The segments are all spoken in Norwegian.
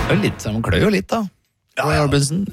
Man klør jo litt da. Ja.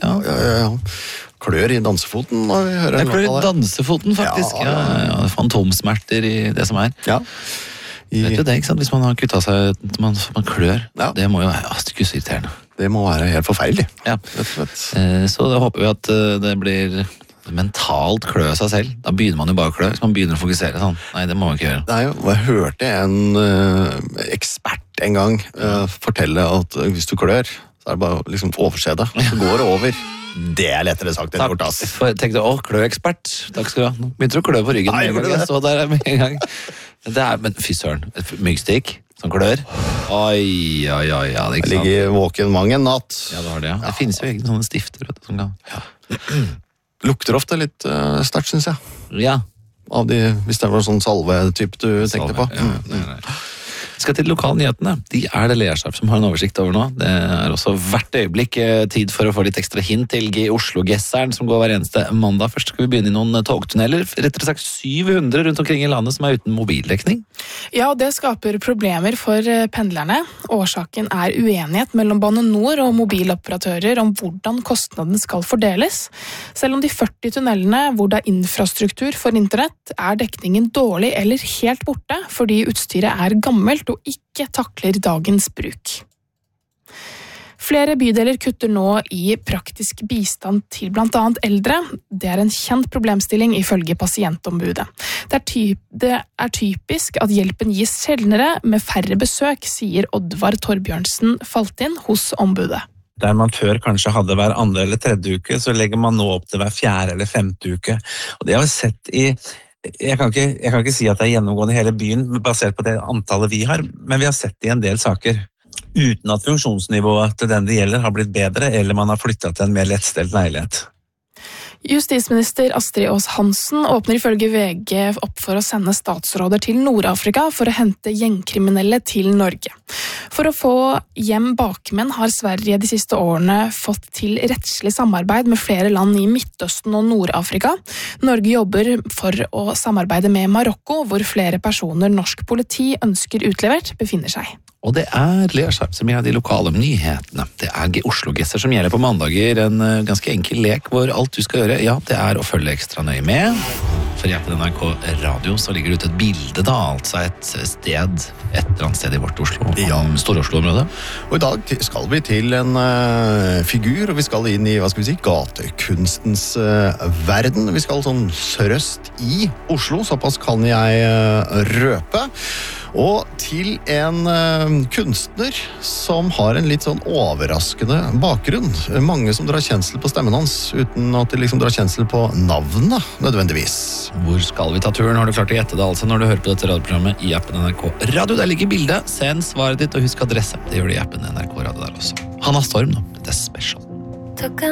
Klør i dansefoten. Jeg klør i dansefoten, faktisk. Ja. Fantomsmerter i det som er. Ja. Vet du det, ikke sant? Hvis man har kuttet seg, man klør. Ja. Det må jo være irriterende. Det må være helt forferdelig. Ja. Så da håper vi at det blir mentalt klø seg selv. Da begynner man jo bare å klø, hvis man begynner å fokusere sånn. Nei, det må man ikke gjøre. Nei, jeg hørte en ekspert en gang fortelle at hvis du klør, så er det bare å liksom overse det. Så går det over. Det er lettere sagt enn gjort, ass. Jeg tenkte, kløekspert. Takk skal du ha. Nå begynte du å klø på ryggen. Nei, jeg så der med en gang. Men fy søren, et myggstikk som klør. Oi, ja, det er ikke sant. Jeg ligger våken mange en natt. Ja, det har det, ja. Det finnes jo egentlig sånne stifter, vet du, som kan... Lukter ofte litt sterkt, synes jeg. Ja. Hvis det var sånn salve-typ du tenkte på. Nei. Vi skal til lokalnyhetene. De er det Leasharp som har en oversikt over nå. Det er også hvert øyeblikk tid for å få litt ekstra hint til Oslo-gesseren som går hver eneste mandag. Først skal vi begynne i noen togtunneler. Rettere sagt 700 rundt omkring i landet som er uten mobildekning. Ja, det skaper problemer for pendlerne. Årsaken er uenighet mellom Bane Nor og mobiloperatører om hvordan kostnaden skal fordeles. Selv om de 40 tunnelene hvor det er infrastruktur for internett, er dekningen dårlig eller helt borte fordi utstyret er gammelt og ikke takler dagens bruk. Flere bydeler kutter nå i praktisk bistand til blant annet eldre. Det er en kjent problemstilling ifølge pasientombudet. Det er typisk at hjelpen gis sjeldnere med færre besøk, sier Oddvar Torbjørnsen Faltin hos ombudet. Der man før kanskje hadde hver andre eller tredje uke, så legger man nå opp til hver fjerde eller femte uke. Og det har vi sett jeg kan ikke si at det er gjennomgående i hele byen basert på det antallet vi har, men vi har sett det i en del saker. Uten at funksjonsnivået til den det gjelder har blitt bedre, eller man har flyttet til en mer lettstelt leilighet. Justisminister Astrid Aas Hansen åpner ifølge VG opp for å sende statsråder til Nord-Afrika for å hente gjengkriminelle til Norge. For å få hjem bakmenn har Sverige de siste årene fått til rettslig samarbeid med flere land i Midtøsten og Nord-Afrika. Norge jobber for å samarbeide med Marokko, hvor flere personer norsk politi ønsker utlevert befinner seg. Og det er Leasharp som gjør de lokale nyhetene. Det er Oslo-gesser som gjelder på mandager. En ganske enkel lek hvor alt du skal gjøre, ja, det er å følge ekstra nøye med. For i appen NRK Radio så ligger det ut et bilde da, altså et sted, et eller annet sted i vårt Oslo, Stor-Oslo-området. Og i dag skal vi til en figur, og vi skal inn i, gatekunstens verden. Vi skal sånn sørøst i Oslo, såpass kan jeg røpe. Og til en kunstner som har en litt sånn overraskende bakgrunn. Mange som drar kjensel på stemmen hans, uten at de liksom drar kjensel på navnet, nødvendigvis. Hvor skal vi ta turen? Har du klart å gjette det altså når du hører på dette radioprogrammet i appen NRK Radio? Der ligger bildet. Send svaret ditt og husk adresse. Det gjør du i appen NRK Radio der også. Hanna Storm nå. Dette er special.